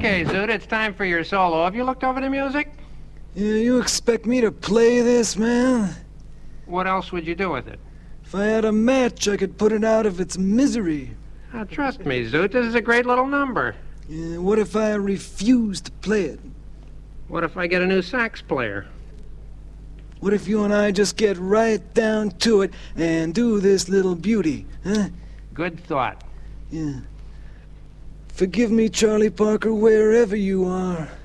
Okay, Zoot, it's time for your solo. Have you looked over the music? Yeah, you expect me to play this, man? What else would you do with it? If I had a match, I could put it out of its misery. Now, trust me, Zoot, this is a great little number. Yeah, what if I refuse to play it? What if I get a new sax player? What if you and I just get right down to it and do this little beauty, huh? Good thought. Yeah. Forgive me, Charlie Parker, wherever you are.